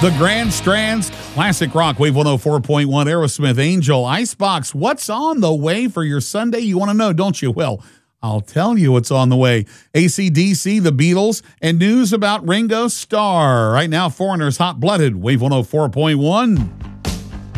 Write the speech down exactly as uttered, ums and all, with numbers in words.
The Grand Strands, Classic Rock, Wave one oh four point one, Aerosmith, Angel, Icebox. What's on the way for your Sunday? You want to know, don't you? Well, I'll tell you what's on the way. A C D C, The Beatles, and news about Ringo Starr. Right now, Foreigner's Hot Blooded, Wave one oh four point one.